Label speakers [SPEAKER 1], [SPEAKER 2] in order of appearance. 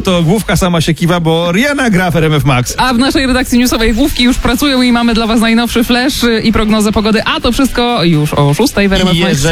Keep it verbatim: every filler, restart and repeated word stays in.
[SPEAKER 1] to główka sama się kiwa, bo Rihanna gra w R M F Max.
[SPEAKER 2] A w naszej redakcji newsowej główki już pracują i mamy dla was najnowszy flash i prognozę pogody, a to wszystko już o szóstej w R M F Max.